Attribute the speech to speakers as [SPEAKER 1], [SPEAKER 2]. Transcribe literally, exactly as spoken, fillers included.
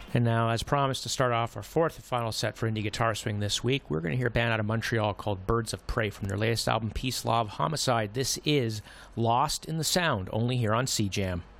[SPEAKER 1] And now, as promised, to start off our fourth and final set for Indie Guitar Swing this week, we're going to hear a band out of Montreal called Birds of Prey from their latest album, Peace, Love, Homicide. This is Lost in the Sound, only here on C Jam.